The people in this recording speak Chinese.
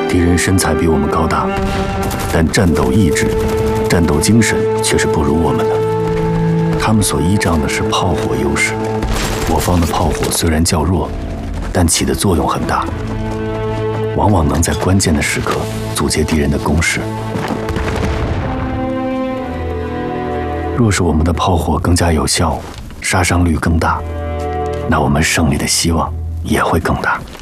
敌人身材比我们高大，但战斗意志、战斗精神却是不如我们的。他们所依仗的是炮火优势，我方的炮火虽然较弱，但起的作用很大，往往能在关键的时刻阻截敌人的攻势。若是我们的炮火更加有效，杀伤率更大，那我们胜利的希望也会更大。